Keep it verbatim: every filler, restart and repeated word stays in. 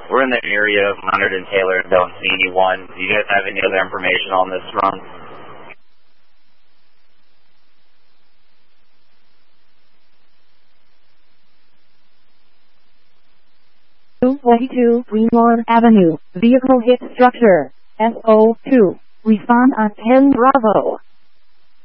We're in the area of Leonard and Taylor and don't see anyone. Do you guys have any other information on this run? two forty-two Greenlawn Avenue. Vehicle hit structure. S O two. Respond on ten Bravo.